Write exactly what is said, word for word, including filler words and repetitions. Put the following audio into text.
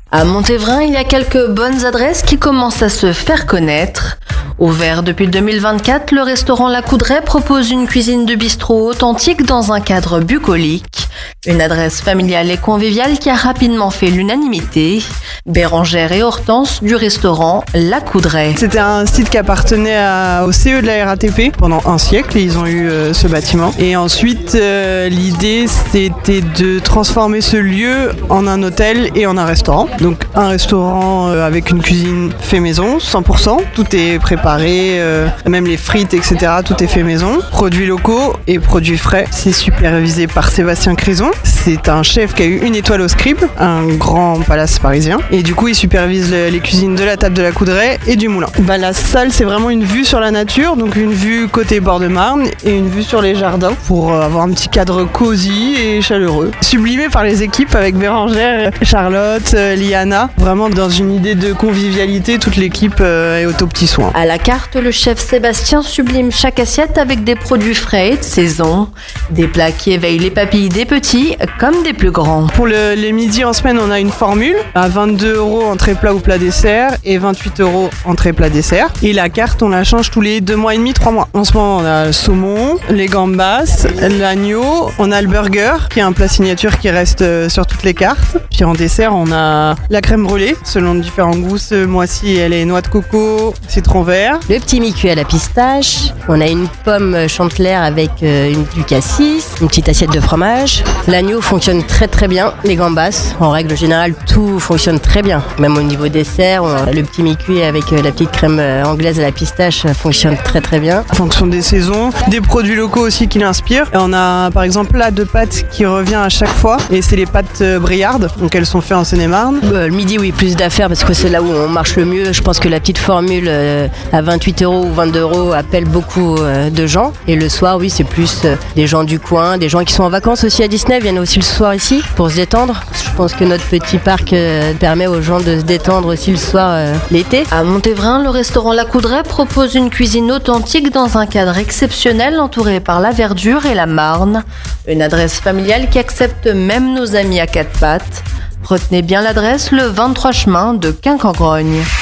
À Montévrain, il y a quelques bonnes adresses qui commencent à se faire connaître. Ouvert depuis deux mille vingt-quatre, le restaurant La Coudray propose une cuisine de bistrot authentique dans un cadre bucolique. Une adresse familiale et conviviale qui a rapidement fait l'unanimité. Bérangère et Hortense du restaurant La Coudray. C'était un site qui appartenait à, au C E de la R A T P pendant un siècle. Ils ont eu euh, ce bâtiment. Et ensuite, euh, l'idée, c'était de transformer ce lieu en un hôtel et en un restaurant. Donc un restaurant euh, avec une cuisine fait maison, cent pour cent. Tout est préparé, euh, même les frites, et cetera. Tout est fait maison. Produits locaux et produits frais. C'est supervisé par Sébastien Crison. C'est un chef qui a eu une étoile au Scribe, un grand palace parisien. Et du coup, il supervise le, les cuisines de la table de la Coudray et du moulin. Bah, la salle, c'est vraiment une vue sur la nature, donc une vue côté bord de Marne et une vue sur les jardins pour avoir un petit cadre cosy et chaleureux. Sublimé par les équipes avec Bérangère, Charlotte, Liana. Vraiment dans une idée de convivialité, toute l'équipe est au tout petit soin. À la carte, le chef Sébastien sublime chaque assiette avec des produits frais et de saison. Des plats qui éveillent les papilles des petits comme des plus grands. Pour le, les midis en semaine, on a une formule à vingt-deux euros entrée plat ou plat dessert et vingt-huit euros entrée plat dessert. Et la carte, on la change tous les deux mois et demi, trois mois. En ce moment, on a le saumon, les gambas, l'agneau, on a le burger qui est un plat signature qui reste sur toutes les cartes. Puis en dessert, on a la crème brûlée selon différents goûts. Ce mois-ci, elle est noix de coco, citron vert. Le petit mi-cuit à la pistache. On a une pomme chantelère avec euh, une, du cassis, une petite assiette de fromage. L'agneau fonctionne très très bien. Les gambas, en règle générale, tout fonctionne très bien. Même au niveau dessert, on a le petit mi-cuit avec euh, la petite crème euh, anglaise à la pistache euh, fonctionne très très bien. En fonction des saisons, des produits locaux aussi qui l'inspirent. Et on a par exemple plat de pâtes qui revient à chaque fois et c'est les pâtes euh, briardes. Donc elles sont faites en Seine-et-Marne. Euh, le midi, oui, plus d'affaires parce que c'est là où on marche le mieux. Je pense que la petite formule euh, à vingt-huit euros ou vingt-deux euros appelle beaucoup euh, de gens. Et le soir, oui, c'est plus euh, des gens du coin, des gens qui sont en vacances aussi à Disney viennent aussi le soir ici pour se détendre. Je pense que notre petit parc euh, permet aux gens de se détendre aussi le soir euh, l'été. À Montévrain, le restaurant La Coudray propose une cuisine authentique dans un cadre exceptionnel entouré par la verdure et la Marne. Une adresse familiale qui accepte même nos amis à quatre pattes. Retenez bien l'adresse, le vingt-trois chemin de Quincamgrogne.